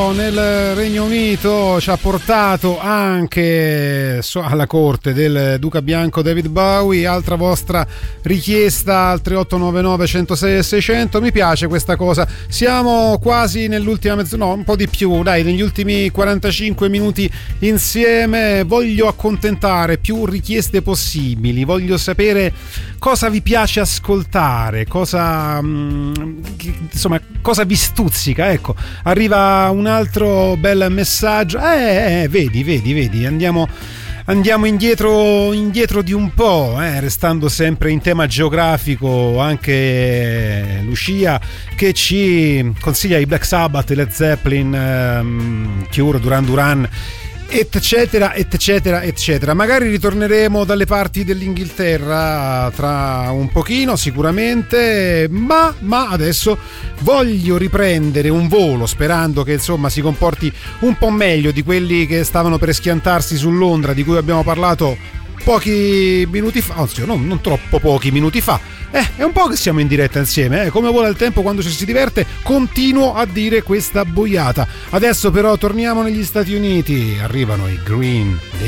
nel Regno Unito ci ha portato anche alla corte del Duca Bianco David Bowie. Altra vostra richiesta al 3899 106 e 600. Mi piace questa cosa, siamo quasi nell'ultima no, un po' di più, dai, negli ultimi 45 minuti insieme. Voglio accontentare più richieste possibili, voglio sapere cosa vi piace ascoltare, cosa insomma, cosa vi stuzzica. Ecco, arriva un altro bel messaggio. Vedi, andiamo indietro di un po', restando sempre in tema geografico. Anche Lucia che ci consiglia i Black Sabbath, Led Zeppelin, Cure, Duran Duran, eccetera. Magari ritorneremo dalle parti dell'Inghilterra tra un pochino sicuramente, ma adesso voglio riprendere un volo, sperando che insomma si comporti un po' meglio di quelli che stavano per schiantarsi su Londra, di cui abbiamo parlato pochi minuti fa, anzi non troppo pochi minuti fa. È un po' che siamo in diretta insieme, come vola il tempo quando ci si diverte. Continuo a dire questa boiata. Adesso però torniamo negli Stati Uniti, arrivano i Green Day.